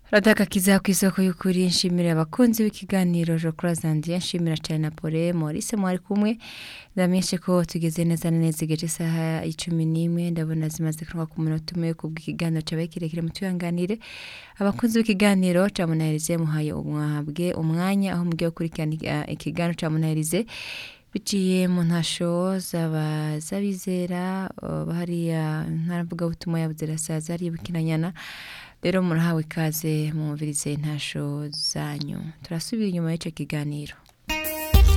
Radaka kiza kw'isoko y'ukuri nshimira abakunzi b'ikiganiro Jo Kurazandi nshimira cyane na Pole Maurice mwari kumwe ndamenyeshe ko tugeze neza na neza igice isaha 11 ndabona zimaze kuronka ku minota umwe kubw'ikiganiro cyabaye kirekire mu tuyanganire abakunzi b'ikiganiro camunahirize muhaye umwabwe umwanya aho mugiye kurikirana ikiganiro camunahirize biciye mu ntasho zabizera bahariya ntaravuga butumwa yabuzera saza ari bukinanyana rero murahawe ikaze mumvirize intasho zanyu turasubira inyuma y'ico kiganiro